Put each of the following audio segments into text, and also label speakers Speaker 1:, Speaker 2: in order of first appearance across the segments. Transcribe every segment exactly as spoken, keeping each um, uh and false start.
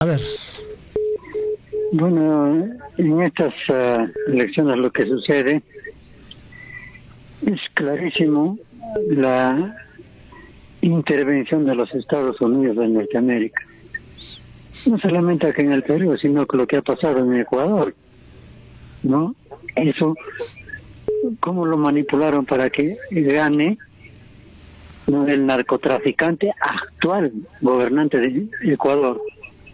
Speaker 1: A ver.
Speaker 2: Bueno, en estas uh, elecciones lo que sucede es clarísimo la intervención de los Estados Unidos de Norteamérica. No solamente aquí en el Perú, sino que lo que ha pasado en Ecuador, ¿no? Eso, cómo lo manipularon para que gane, ¿no?, el narcotraficante actual gobernante de Ecuador.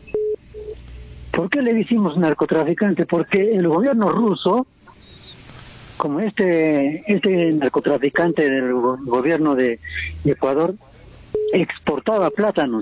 Speaker 2: ¿Por qué le decimos narcotraficante? Porque el gobierno ruso, como este este narcotraficante del go- gobierno de Ecuador, exportaba plátanos.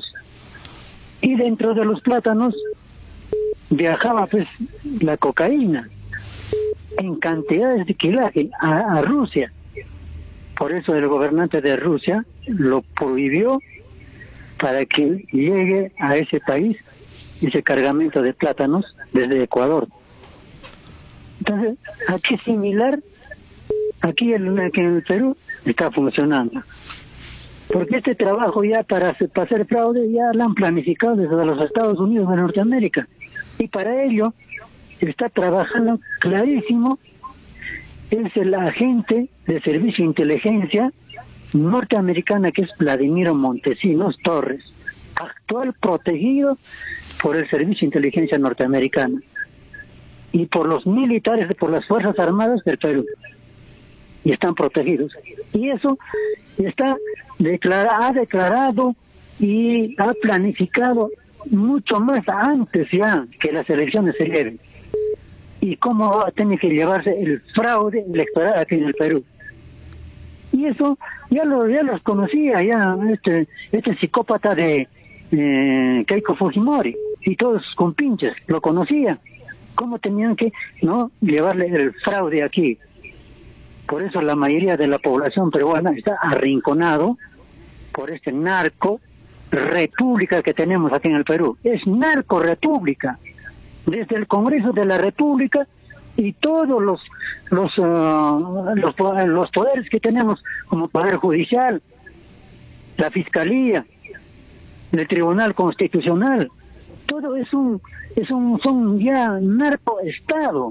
Speaker 2: Y dentro de los plátanos viajaba pues la cocaína en cantidades de quilaje a, a Rusia. Por eso el gobernante de Rusia lo prohibió para que llegue a ese país ese cargamento de plátanos desde Ecuador. Entonces, aquí similar, aquí en, aquí en el Perú está funcionando. Porque este trabajo ya para, para hacer fraude ya lo han planificado desde los Estados Unidos de Norteamérica. Y para ello está trabajando clarísimo, es el agente de servicio de inteligencia norteamericana, que es Vladimiro Montesinos Torres, actual protegido por el servicio de inteligencia norteamericana y por los militares, por las Fuerzas Armadas del Perú, y están protegidos. Y eso está declara, ha declarado y ha planificado mucho más antes ya que las elecciones se lleven. Y cómo va a tener que llevarse el fraude electoral aquí en el Perú. Y eso ya lo ya los conocía, ya este este psicópata de eh, Keiko Fujimori y todos sus compinches lo conocían. Cómo tenían que no llevarle el fraude aquí. Por eso la mayoría de la población peruana está arrinconado por este narco república que tenemos aquí en el Perú. Es narco república. Desde el Congreso de la República y todos los los, uh, los los poderes que tenemos, como Poder Judicial, la Fiscalía, el Tribunal Constitucional, todo es un es un son ya narcoestado.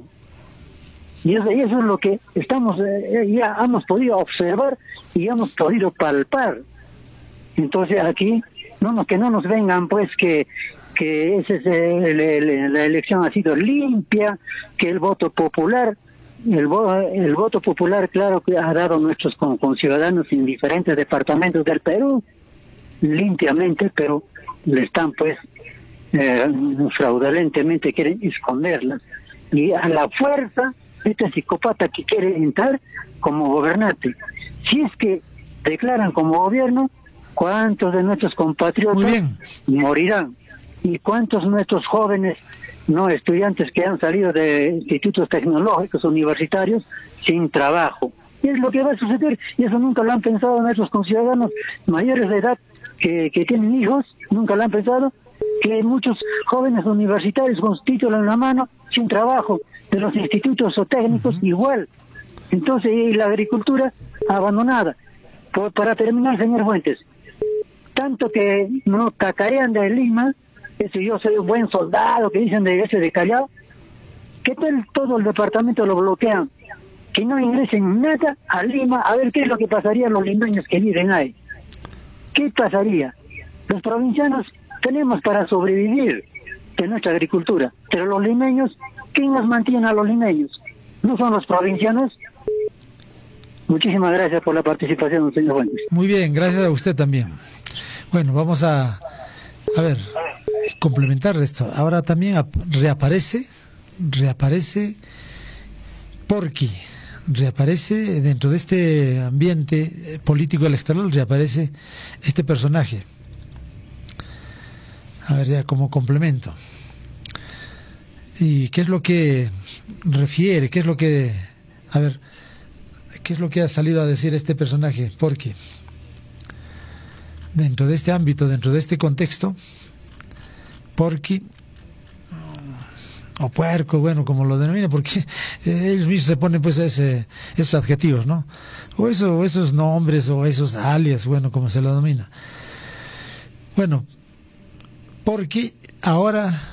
Speaker 2: Y eso, y eso es lo que estamos eh, ya hemos podido observar y hemos podido palpar. Entonces aquí no, no que no nos vengan pues que que ese es el, el, la elección ha sido limpia, que el voto popular, el, vo, el voto popular, claro que ha dado nuestros con, con ciudadanos en diferentes departamentos del Perú, limpiamente, pero le están pues eh, fraudulentemente quieren esconderlas. Y a la fuerza, este psicópata que quiere entrar como gobernante. Si es que declaran como gobierno, ¿cuántos de nuestros compatriotas morirán? ¿Y cuántos nuestros jóvenes, no estudiantes que han salido de institutos tecnológicos universitarios sin trabajo? Y es lo que va a suceder, y eso nunca lo han pensado nuestros conciudadanos mayores de edad que, que tienen hijos, nunca lo han pensado, que muchos jóvenes universitarios con su título en la mano, sin trabajo, de los institutos o técnicos, uh-huh. igual. Entonces, y la agricultura abandonada. Por, para terminar, señor Fuentes, tanto que no cacarean de Lima, eso yo soy un buen soldado, que dicen de ese de Callao, que todo, todo el departamento lo bloquean, que no ingresen nada a Lima, a ver qué es lo que pasaría a los limeños que viven ahí. ¿Qué pasaría? Los provincianos tenemos para sobrevivir de nuestra agricultura, pero los limeños, ¿quién nos mantiene a los limeños? ¿No son los provincianos? Muchísimas gracias por la participación, señor Fuentes.
Speaker 1: Muy bien, gracias a usted también. Bueno, vamos a, a ver, complementar esto. Ahora también reaparece, reaparece Porky, reaparece dentro de este ambiente político electoral, reaparece este personaje. A ver, ya como complemento. ¿Y qué es lo que refiere? ¿Qué es lo que, a ver, qué es lo que ha salido a decir este personaje? Porky. Dentro de este ámbito, dentro de este contexto, Porky, o puerco, bueno, como lo denomina, porque ellos mismos se ponen pues ese, esos adjetivos, ¿no? O, eso, o esos nombres, o esos alias, bueno, como se lo denomina. Bueno, porque ahora